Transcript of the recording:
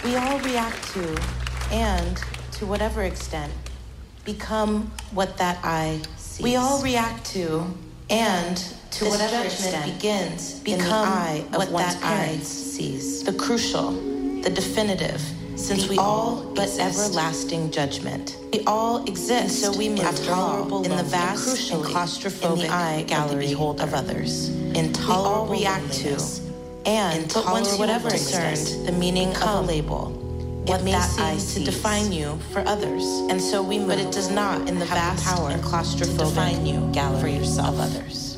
We all react to, and to whatever extent, become what that eye sees. We all react to, and to whatever extent begins become in the eye of what that eye sees. The crucial, the definitive, since we all but everlasting judgment. We all exist, so we intolerable in the vast and claustrophobic in the eye gallery of others. Intolerable we all react to, and but once whatever concerned, the meaning of a label. What may seem to define you for others, and so we move, but it does not in the vast power and claustrophobic define you gallery for yourself of others.